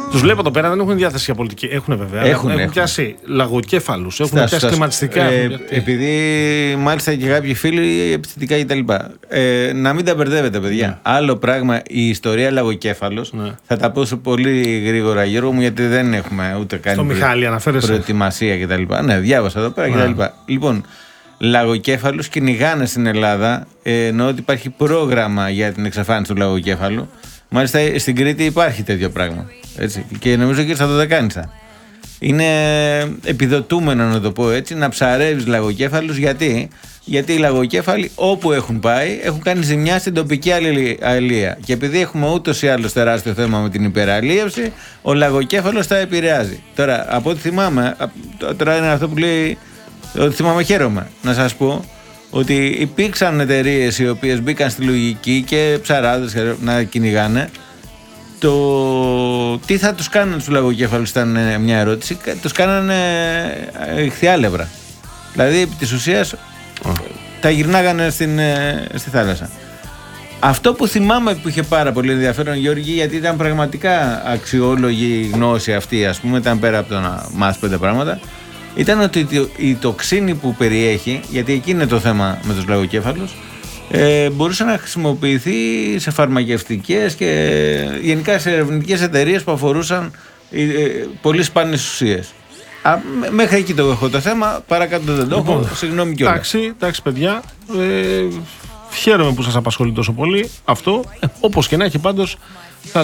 Τους βλέπω εδώ πέρα, δεν έχουν διάθεση για πολιτική. Έχουν βέβαια. Έχουν πιάσει λαγοκέφαλους, έχουν πιάσει κλιματιστικά. Επειδή μάλιστα και κάποιοι φίλοι επιθετικά κτλ. Να μην τα μπερδεύετε, παιδιά. Ναι. Άλλο πράγμα η ιστορία λαγοκέφαλος. Ναι. Θα τα πω πολύ γρήγορα, Γιώργο μου, γιατί δεν έχουμε ούτε κάνει προετοιμασία κτλ. Ναι, διάβασα εδώ πέρα κτλ. Λοιπόν, λαγοκέφαλους κυνηγάνε στην Ελλάδα, ενώ ότι υπάρχει πρόγραμμα για την εξαφάνιση του λαγοκέφαλου. Μάλιστα στην Κρήτη υπάρχει τέτοιο πράγμα. Έτσι. Και νομίζω και στα Δωδεκάνησα. Είναι επιδοτούμενο, να το πω έτσι, να ψαρεύεις λαγοκέφαλους. Γιατί οι λαγοκέφαλοι όπου έχουν πάει έχουν κάνει ζημιά στην τοπική αλεία. Και επειδή έχουμε ούτως ή άλλως τεράστιο θέμα με την υπεραλίευση, ο λαγοκέφαλος τα επηρεάζει. Τώρα, από ό,τι θυμάμαι, τώρα είναι αυτό που λέει, ότι θυμάμαι, χαίρομαι να σας πω ότι υπήρξαν εταιρείες οι οποίες μπήκαν στη λογική και ψαράδες να κυνηγάνε. Το τι θα τους κάνουν τους λαγοκέφαλους ήταν μια ερώτηση. Τους κάνανε ηχθιάλευρα. Δηλαδή επί της ουσίας τα γυρνάγανε στη θάλασσα. Αυτό που θυμάμαι που είχε πάρα πολύ ενδιαφέρον, Γιώργη, γιατί ήταν πραγματικά αξιόλογη γνώση αυτή, ας πούμε, ήταν πέρα από το να μάθεις 5 πράγματα, ήταν ότι η τοξίνη που περιέχει, γιατί εκεί είναι το θέμα με τους λαγοκέφαλους, μπορούσε να χρησιμοποιηθεί σε φαρμακευτικές και γενικά σε ερευνητικές εταιρείες που αφορούσαν πολύ σπάνιες ουσίες. Μέχρι εκεί το έχω το θέμα, παρακάτω δεν το έχω, συγγνώμη κιόλας. Εντάξει παιδιά, χαίρομαι που σας απασχολεί τόσο πολύ αυτό, όπως και να έχει πάντως θα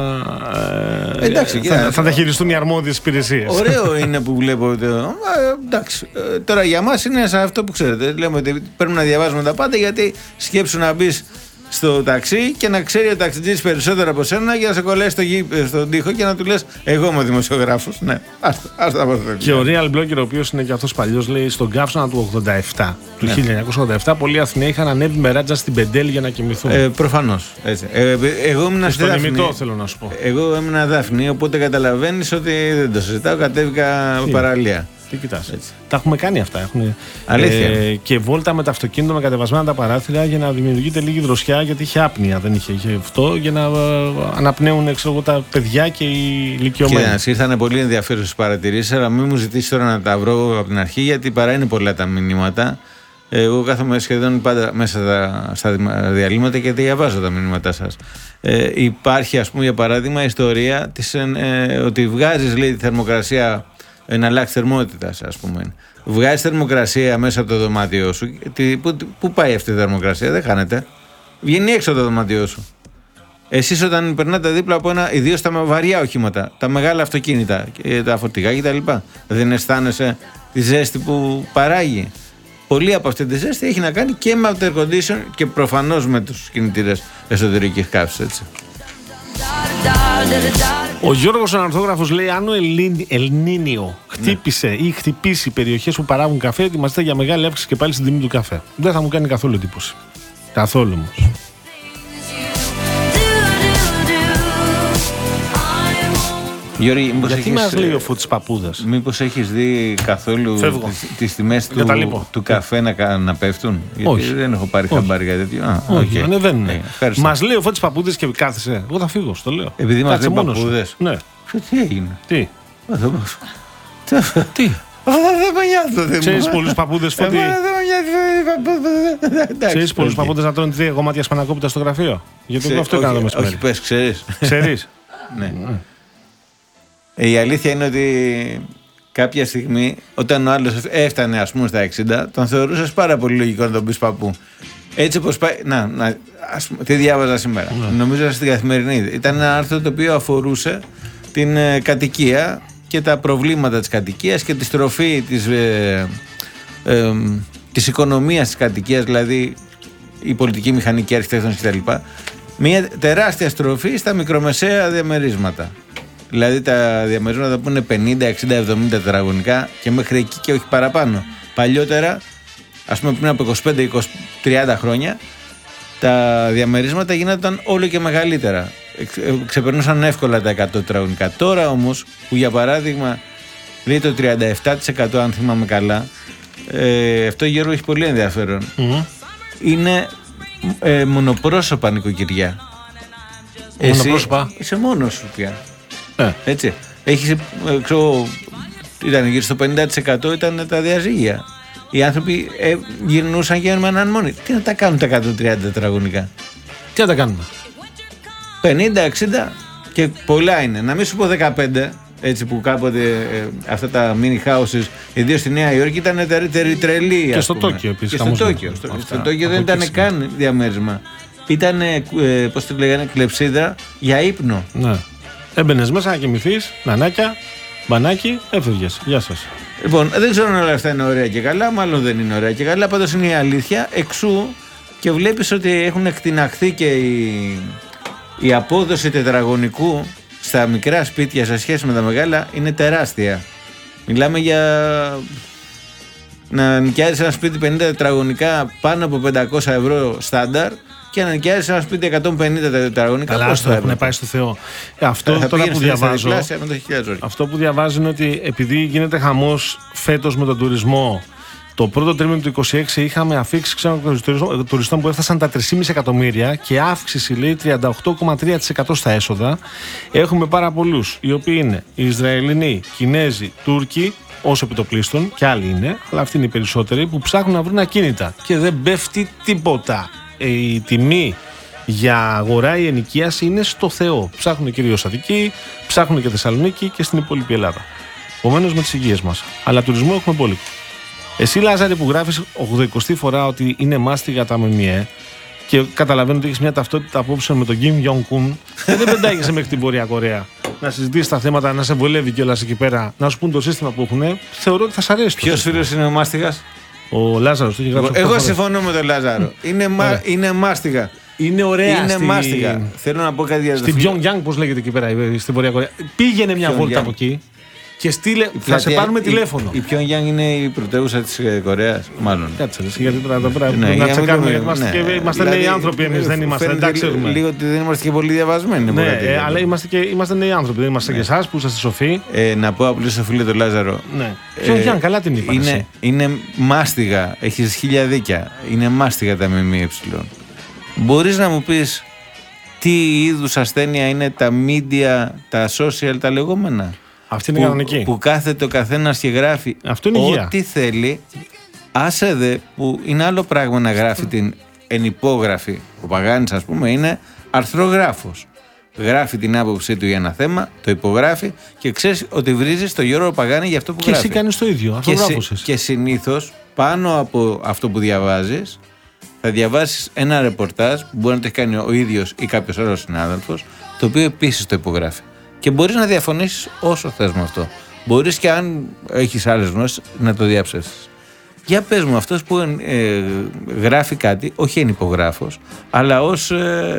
τα χειριστούν οι αρμόδιες υπηρεσίες. Ωραίο είναι που βλέπω. Εντάξει. Τώρα για μας είναι σε αυτό που ξέρετε. Λέμε ότι πρέπει να διαβάζουμε τα πάντα, γιατί σκέψου να μπεις στο ταξί και να ξέρει ο ταξιτζής περισσότερο από σένα για να σε κολλήσει στον τοίχο και να του λες εγώ είμαι ο δημοσιογράφος. Ναι, άστα από αυτό. Και ο Real Blogger, ο οποίος είναι και αυτός παλιός, λέει στον καύσωνα του 87, του 1987, πολλοί Αθηναίοι είχαν ανέβει με ράτζα στην Πεντέλη για να κοιμηθούν. Προφανώς. Εγώ ήμουν στον ημιτό, θέλω να σου πω. Εγώ ήμουν Δάφνη, οπότε καταλαβαίνεις ότι δεν το συζητάω, κατέβηκα παραλία. Τι κοιτάς. Έτσι. Τα έχουμε κάνει αυτά. Αλήθεια. Και βόλτα με το αυτοκίνητο με κατεβασμένα τα παράθυρα για να δημιουργείται λίγη δροσιά, γιατί είχε άπνοια. Δεν είχε αυτό, για να αναπνέουν τα παιδιά και οι ηλικιωμένοι. Και ήρθαν πολύ ενδιαφέρουσες παρατηρήσεις, αλλά μην μου ζητήσει τώρα να τα βρω από την αρχή, γιατί παρά είναι πολλά τα μηνύματα. Εγώ κάθομαι σχεδόν πάντα μέσα στα διαλύματα και διαβάζω τα μηνύματά σας. Υπάρχει, ας πούμε, για παράδειγμα, ιστορία ότι βγάζεις, λέει, τη θερμοκρασία. Εναλλάξει θερμότητας, ας πούμε. Βγάζει θερμοκρασία μέσα από το δωμάτιό σου. Πού πάει αυτή η θερμοκρασία, δεν χάνεται. Βγαίνει έξω από το δωμάτιό σου. Εσείς όταν περνάτε δίπλα από ιδίως τα βαριά οχήματα, τα μεγάλα αυτοκίνητα, τα φορτηγά κτλ., δεν αισθάνεσαι τη ζέστη που παράγει. Πολύ από αυτή τη ζέστη έχει να κάνει και με το air condition και προφανώς με τους κινητήρες εσωτερικής καύσης, έτσι. Ο Γιώργος ο Αναρθόγραφος λέει: αν ο Ελνίνιο χτύπησε ή χτυπήσει περιοχές που παράγουν καφέ, ετοιμαστείτε για μεγάλη αύξηση και πάλι στην τιμή του καφέ. Δεν θα μου κάνει καθόλου εντύπωση. Καθόλου όμως. Γιώργη, γιατί μας λέει ο Φώτης Παπούδας? Μήπως έχεις δει καθόλου τις τιμές του καφέ να πέφτουν? Όχι. Γιατί δεν έχω πάρει χαμπάρι για τέτοιο. Όχι, ανεβαίνουν. Μας λέει ο Φώτης Παπούδας και κάθεσαι. Εγώ θα φύγω, στο λέω. Επειδή μας λέει Παπούδες. Ναι. Τι έγινε? Τι? Δεν με νοιάζει. Ξέρεις πολλούς παππούδες, Φώτη? Ξέρεις πολλούς παππούδες να τρώνε 3 κομμάτια σπανακόπιτα στο γραφείο? Γιατί αυτό έκανα το μεσημέρι. Όχι, πες, ξέρεις. Ξέρεις? Ναι. Η αλήθεια είναι ότι κάποια στιγμή, όταν ο άλλος έφτανε, ας πούμε, στα 60, τον θεωρούσες πάρα πολύ λογικό να τον πεις παππού. Έτσι όπως πάει. Ας πούμε, τι διάβαζα σήμερα. Νομίζω στην Καθημερινή. Ήταν ένα άρθρο το οποίο αφορούσε την κατοικία και τα προβλήματα της κατοικίας και τη στροφή της οικονομίας της κατοικίας, δηλαδή η πολιτική μηχανική αρχιτέκτονες κτλ. Μια τεράστια στροφή στα μικρομεσαία διαμερίσματα. Δηλαδή τα διαμερίσματα που είναι 50, 60, 70 τετραγωνικά και μέχρι εκεί και όχι παραπάνω. Παλιότερα, ας πούμε πριν από 25, 30 χρόνια, τα διαμερίσματα γίνονταν όλο και μεγαλύτερα. Ξεπερνούσαν εύκολα τα 100 τετραγωνικά. Τώρα όμως, που για παράδειγμα λέει το 37% αν θυμάμαι καλά, αυτό, Γιώργο, έχει πολύ ενδιαφέρον. Είναι μονοπρόσωπα νοικοκυριά. Μονοπρόσωπα. Είσαι μόνος σου πια. Έτσι. Έχεις, ήταν γύρω στο 50% ήταν τα διαζύγια. Οι άνθρωποι γυρνούσαν και με έναν μόνοι. Τι να τα κάνουν τα 130 τετραγωνικά? Τι να τα κάνουμε? 50-60 και πολλά είναι. Να μην σου πω 15, έτσι που κάποτε αυτά τα mini houses, ιδίως στη Νέα Υόρκη, ήταν τρελή. Και στο Τόκιο επίσης. Και στο Τόκιο δεν ήταν καν διαμέρισμα. Ήταν, πώς το λέγανε, κλεψίδρα για ύπνο. Ναι. Έμπαινες μέσα να κοιμηθείς, νανάκια, μπανάκι, έφευγες. Γεια σας. Λοιπόν, δεν ξέρω αν όλα αυτά είναι ωραία και καλά, μάλλον δεν είναι ωραία και καλά, πάντως είναι η αλήθεια. Εξού και βλέπεις ότι έχουν εκτιναχθεί και η απόδοση τετραγωνικού στα μικρά σπίτια σε σχέση με τα μεγάλα είναι τεράστια. Μιλάμε για να νοικιάζεις ένα σπίτι 50 τετραγωνικά πάνω από 500 ευρώ στάνταρ και να νοικιάζεις ένα σπίτι 150 τετραγωνικά. Καλά, αυτό έχουν πάει στο Θεό. Αυτό τώρα που διαβάζω, αυτό που διαβάζω είναι ότι επειδή γίνεται χαμός φέτος με τον τουρισμό, το πρώτο τρίμηνο του 2026 είχαμε αφήξεις ξένων τουριστών που έφτασαν τα 3,5 εκατομμύρια και αύξηση, λέει, 38,3% στα έσοδα. Έχουμε πάρα πολλούς, οι οποίοι είναι οι Ισραηλινοί, Κινέζοι, Τούρκοι, ως επιτοπλίστων, και άλλοι είναι, αλλά αυτοί είναι οι περισσότεροι, που ψάχνουν να βρουν ακίνητα και δεν πέφτει τίποτα. Η τιμή για αγορά, η ενοικίαση είναι στο Θεό. Ψάχνουν κυρίως Αττική, ψάχνουν και Θεσσαλονίκη και στην υπόλοιπη Ελλάδα. Επομένως με τις υγείες μας. Αλλά τουρισμό έχουμε πολύ. Εσύ, Λάζαρη, που γράφεις 80η φορά ότι είναι μάστιγα τα ΜΜΕ και καταλαβαίνω ότι έχεις μια ταυτότητα απόψεων με τον Kim Jong-un, δεν πεντάγεσαι μέχρι την Βόρεια Κορέα να συζητήσεις τα θέματα, να σε βολεύει κιόλας εκεί πέρα, να σου πούν το σύστημα που έχουν. Θεωρώ ότι θα σ' αρέσει. Ποιος φίλος είναι ο μάστιγας? Ο Λάζαρος. Εγώ συμφωνώ με τον Λάζαρο. Είναι μάστιγα. Είναι ωραία. Είναι μάστιγα. Θέλω να πω κάτι για το στην Pyongyang, πώς λέγεται εκεί πέρα, στην Βόρεια Κορέα. Πήγαινε μια βόλτα από εκεί και στείλε. Θα σε πάρουμε τηλέφωνο. Η Pyongyang είναι η πρωτεύουσα της Κορέας, μάλλον. Κάτσε, γιατί πρέπει να τσεκάρουμε. Είμαστε νέοι άνθρωποι εμείς, δεν είμαστε. Δεν τα ξέρουμε. Λίγο ότι δεν είμαστε και πολύ διαβασμένοι. Ναι, αλλά είμαστε νέοι άνθρωποι. Δεν είμαστε και εσάς που είσαστε σοφοί. Να πω απλώς στο φίλο του Λάζαρο. Ναι. Pyongyang, καλά την είπα. Είναι μάστιγα. Έχεις χίλια δίκια. Είναι μάστιγα τα ΜΜΕ. Μπορείς να μου πεις τι είδους ασθένεια είναι τα media, τα social, τα λεγόμενα? Αυτή είναι κανονική. Που κάθεται ο καθένας και γράφει ό,τι θέλει. Άσε δε που είναι άλλο πράγμα να γράφει την ενυπόγραφη. Ο Παγάνης, ας πούμε, είναι αρθρογράφος. Γράφει την άποψή του για ένα θέμα, το υπογράφει και ξέρεις ότι βρίζεις τον Γιώργο Παγάνη για αυτό που γράφει. Και εσύ κάνεις το ίδιο. Και συνήθως πάνω από αυτό που διαβάζεις θα διαβάσεις ένα ρεπορτάζ που μπορεί να το έχει κάνει ο ίδιος ή κάποιος άλλος συνάδελφος, το οποίο επίσης το υπογράφει. Και μπορείς να διαφωνήσεις όσο θες με αυτό. Μπορείς και αν έχεις άλλες γνώσεις να το διαψεύσεις. Για πες μου, αυτός που γράφει κάτι, όχι είναι υπογράφος, αλλά ως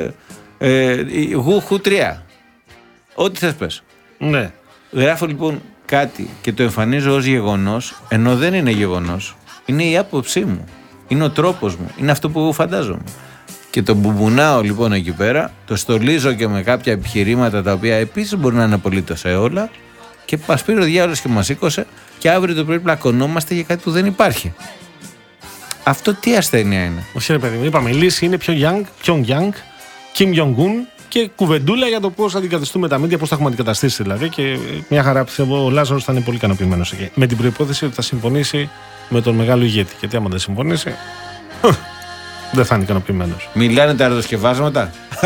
γουχου 3. Ό,τι θες πες. Ναι. Γράφω λοιπόν κάτι και το εμφανίζω ως γεγονός, ενώ δεν είναι γεγονός. Είναι η άποψή μου. Είναι ο τρόπος μου. Είναι αυτό που εγώ φαντάζομαι. Και το μπουμπουνάω λοιπόν εκεί πέρα, το στολίζω και με κάποια επιχειρήματα τα οποία επίσης μπορεί να είναι απολύτως αιώλα και μας πήρε ο διάολος και μας σήκωσε και αύριο το πρωί πλακωνόμαστε για κάτι που δεν υπάρχει. Αυτό τι ασθένεια είναι? Όχι ρε παιδί μου, είπαμε η λύση είναι Pyongyang, Kim Jong-un και κουβεντούλα για το πώς αντικαταστούμε τα μίντια, πώς τα έχουμε αντικαταστήσει δηλαδή, και μια χαρά πιστεύω ο Λάζαρος θα είναι πολύ ικανοποιημένος εκεί. Με την προϋπόθεση ότι θα συμφωνήσει με τον μεγάλο ηγέτη. Γιατί άμα δεν συμφωνήσει, δεν θα είναι ικανοποιημένος. Μιλάνε τα αεροδοσκευάσματα.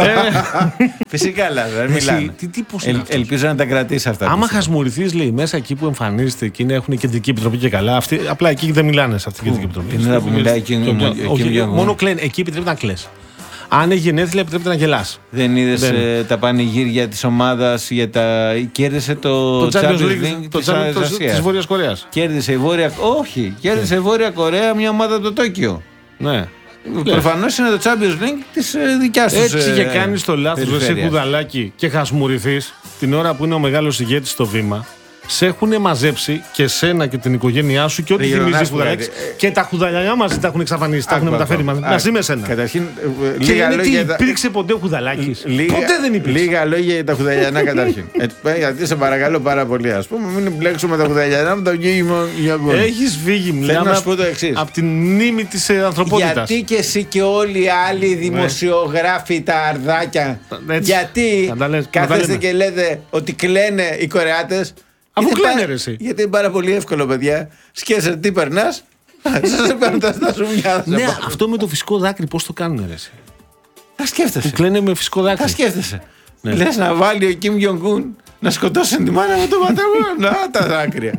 Φυσικά, Λάζαρε, μιλάνε. Τι τύπος είναι αυτός? Ελπίζω να τα κρατήσει αυτά. Άμα χασμουρηθείς, λέει, μέσα εκεί που εμφανίζεται και έχουν κεντρική επιτροπή και καλά, αυτοί, απλά εκεί δεν μιλάνε σε αυτή την κεντρική επιτροπή. Είναι που μιλάει εκεί. Μόνο κλαίνε. Εκεί επιτρέπεται να κλαις. Αν έχει γενέθλια, επιτρέπεται να γελάς. Δεν είδες τα πανηγύρια της ομάδας για τα. Κέρδισε το Champions League της Βόρειας Κορέας. Κέρδισε η Βόρεια. Όχι, κέρδισε η Βόρεια Κορέα μια ομάδα από το Τόκιο. Ναι. Προφανώς είναι το Champions League της δικιάς τους. Έτσι και κάνεις το λάθος, εσύ κουδαλάκι, και χασμουρηθείς την ώρα που είναι ο μεγάλος ηγέτης στο βήμα σε έχουν μαζέψει και εσένα και την οικογένειά σου και ό,τι θυμίζει Χουδαλάκης. Και τα χουδαλιά μαζί τα έχουν εξαφανίσει, τα έχουν μεταφέρει μαζί με εσένα. Καταρχήν, λίγα λόγια. Υπήρξε ποτέ ο Χουδαλάκης? Ποτέ δεν υπήρξε. Λίγα λόγια για τα χουδαλιανά καταρχήν. Γιατί σε παρακαλώ πάρα πολύ, ας πούμε, μην μπλέξουμε τα χουδαλιανά με τα γεγονότα. Έχεις φύγει, μιλάμε από την μνήμη της ανθρωπότητας. Γιατί και εσύ και όλοι οι άλλοι δημοσιογράφοι, τα αρδάκια, γιατί κάθεστε και λέτε ότι κλαίνε οι Κορεάτες? Αφού κλαίνε ρε εσύ. Γιατί είναι πάρα πολύ εύκολο, παιδιά. Σκέφτεσαι τι περνάς, σας παίρνουν τα σουμιά. Ναι, αυτό με το φυσικό δάκρυ πώς το κάνουν ρε εσύ? Τα σκέφτεσαι. Που κλαίνε με φυσικό δάκρυ. Τα σκέφτεσαι. Λες να βάλει ο Κιμ Γιονγκούν να σκοτώσει τη μάνα με τον πατέρα μου. Να τα δάκρυα.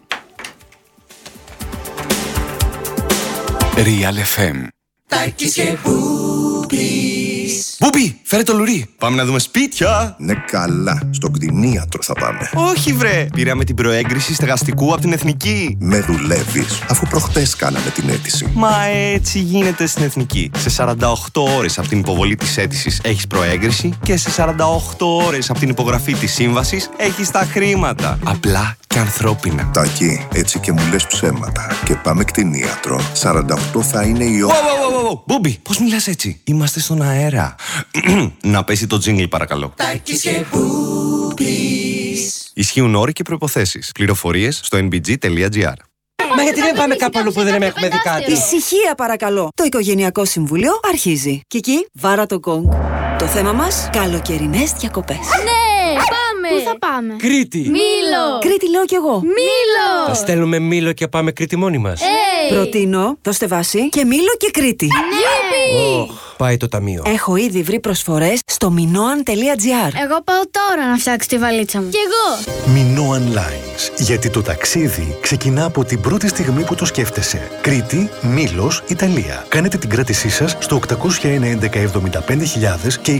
Real FM. Τάκης και Μπούπης. Μπούπη, φέρε το λουρί. Πάμε να δούμε σπίτια. Ναι, καλά. Στον κτηνίατρο θα πάμε. Όχι, βρε. Πήραμε την προέγκριση στεγαστικού από την Εθνική. Με δουλεύεις, αφού προχτές κάναμε την αίτηση. Μα έτσι γίνεται στην Εθνική. Σε 48 ώρες από την υποβολή της αίτησης έχεις προέγκριση και σε 48 ώρες από την υπογραφή της σύμβασης έχεις τα χρήματα. Απλά και ανθρώπινα. Τάκη, έτσι και μου λες ψέματα. Και πάμε κτηνίατρο. 48 θα είναι η ώρα. Μπούμπι, πώς μιλάς έτσι? Είμαστε στον αέρα. Να πέσει το τζίνγκλ παρακαλώ. Τάκης και Μπούπης. Ισχύουν όροι και προϋποθέσεις. Πληροφορίες στο nbg.gr. Μα γιατί δεν πάμε κάπου αλλού που δεν έχουμε δει κάτι? Ησυχία παρακαλώ. Το Οικογενειακό Συμβούλιο αρχίζει. Κική, βάρα το γκονγκ. Το θέμα μας, καλοκαιρινές διακοπές. Ναι, πάμε! Πού θα πάμε? Κρήτη! Μήλο! Κρήτη λέω κι εγώ. Μήλο! Θα στέλνουμε Μήλο και πάμε Κρήτη μόνοι μας. Προτείνω, δώστε βάση, και Μήλο και Κρήτη. Γιουπι! Πάει το ταμείο. Έχω ήδη βρει προσφορές στο minoan.gr. Εγώ πάω τώρα να φτιάξω τη βαλίτσα μου. Κι εγώ! Minoan Lines. Γιατί το ταξίδι ξεκινά από την πρώτη στιγμή που το σκέφτεσαι. Κρήτη, Μήλος, Ιταλία. Κάνετε την κράτησή σας στο 801-1175.000 και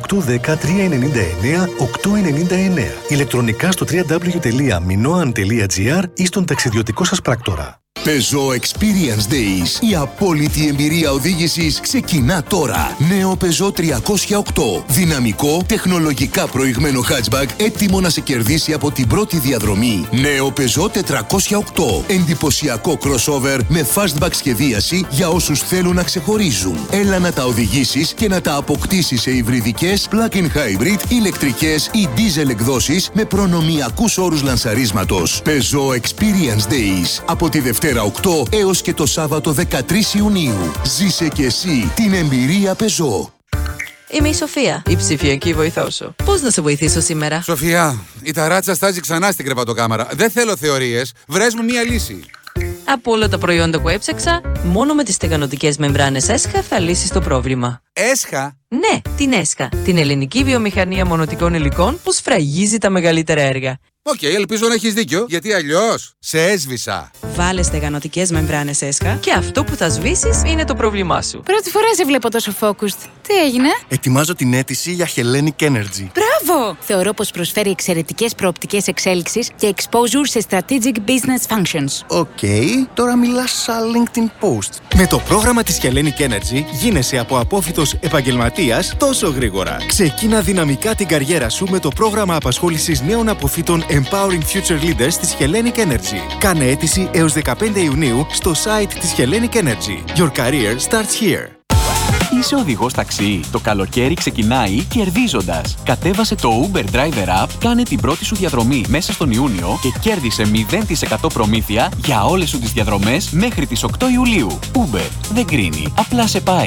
2810-399-899. Ηλεκτρονικά στο www.minoan.gr ή στον ταξιδιωτικό σας πράκτορα. Peugeot Experience Days. Η απόλυτη εμπειρία οδήγησης ξεκινά τώρα. Νέο Peugeot 308. Δυναμικό, τεχνολογικά προηγμένο hatchback, έτοιμο να σε κερδίσει από την πρώτη διαδρομή. Νέο Peugeot 408. Εντυπωσιακό crossover με fastback σχεδίαση για όσους θέλουν να ξεχωρίζουν. Έλα να τα οδηγήσεις και να τα αποκτήσεις σε υβριδικές, plug-in hybrid, ηλεκτρικές ή diesel εκδόσεις με προνομιακούς όρους λανσαρίσματος. Peugeot Experience Days. Από τη Δευτέρα 8 έως και το Σάββατο 13 Ιουνίου. Ζήσε και εσύ την εμπειρία Peugeot. Είμαι η Σοφία, η ψηφιακή βοηθό σου. Πώς να σε βοηθήσω σήμερα? Σοφία, η ταράτσα στάζει ξανά στην κρεβατοκάμαρα. Δεν θέλω θεωρίες. Βρες μου μία λύση. Από όλα τα προϊόντα που έψαξα, μόνο με τις στεγανοτικές μεμβράνες ΕΣΧΑ θα λύσεις το πρόβλημα. ΕΣΧΑ? Ναι, την ΕΣΧΑ. Την ελληνική βιομηχανία μονοτικών υλικών που σφραγίζει τα μεγαλύτερα έργα. Οκ, ελπίζω να έχεις δίκιο, γιατί αλλιώς σε έσβησα. Βάλε στεγανοτικές μεμβράνες ΕΣΧΑ και αυτό που θα σβήσεις είναι το πρόβλημά σου. Πρώτη φορά σε βλέπω τόσο focused. Τι έγινε? Ετοιμάζω την αίτηση για Hellenic Energy. Μπράβο! Θεωρώ πως προσφέρει εξαιρετικές προοπτικές εξέλιξης και exposure σε strategic business functions. Οκ, τώρα μιλάς σαν LinkedIn post. Με το πρόγραμμα της Hellenic Energy γίνεσαι από απόφοιτος επαγγελματίας τόσο γρήγορα. Ξεκίνα δυναμικά την καριέρα σου με το πρόγραμμα απασχόλησης νέων αποφύτων Empowering Future Leaders της Hellenic Energy. Κάνε αίτηση έως 15 Ιουνίου στο site της Hellenic Energy. Your career starts here. Είσαι οδηγός ταξί. Το καλοκαίρι ξεκινάει κερδίζοντας. Κατέβασε το Uber Driver App, κάνε την πρώτη σου διαδρομή μέσα στον Ιούνιο και κέρδισε 0% προμήθεια για όλες σου τις διαδρομές μέχρι τις 8 Ιουλίου. Uber δεν κρίνει, απλά σε πάει.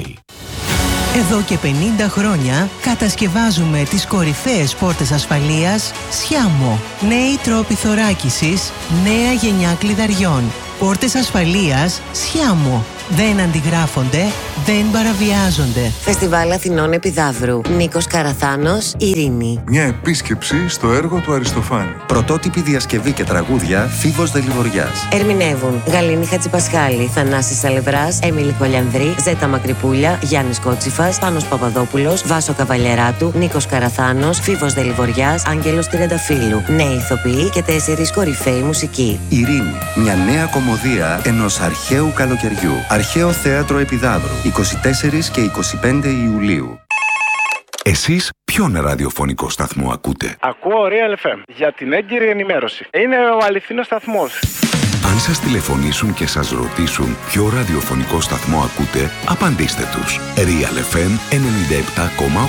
Εδώ και 50 χρόνια κατασκευάζουμε τις κορυφαίες πόρτες ασφαλείας Sciamo. Νέοι τρόποι θωράκισης, νέα γενιά κλειδαριών. Πόρτες ασφαλείας Sciamo. Δεν αντιγράφονται, δεν παραβιάζονται. Φεστιβάλ Αθηνών Επιδαύρου. Νίκος Καραθάνος, Ειρήνη. Μια επίσκεψη στο έργο του Αριστοφάνη. Πρωτότυπη διασκευή και τραγούδια Φίβος Δελιβοριάς. Ερμηνεύουν Γαλήνη Χατζηπασχάλη, Θανάσης Σαλευράς, Έμιλη Κολιανδρή, Ζέτα Μακρυπούλια, Γιάννης Κότσιφας, Πάνος Παπαδόπουλος, Βάσο Καβαλιεράτου, Νίκος Καραθάνος, Φίβος Δελιβοριάς, Άγγελος Τριανταφύλου. Νέοι ηθοποιοί και 4 κορυφαίοι μουσικοί. Ειρήνη. Μια νέα κομμωδία ενός αρχαίου καλοκαιριού. Αρχαίο Θέατρο Επιδαύρου, 24 και 25 Ιουλίου. Εσείς ποιον ραδιοφωνικό σταθμό ακούτε? Ακούω Real FM για την έγκυρη ενημέρωση. Είναι ο αληθινός σταθμός. Αν σας τηλεφωνήσουν και σας ρωτήσουν ποιο ραδιοφωνικό σταθμό ακούτε, απαντήστε τους. Real FM 97,8.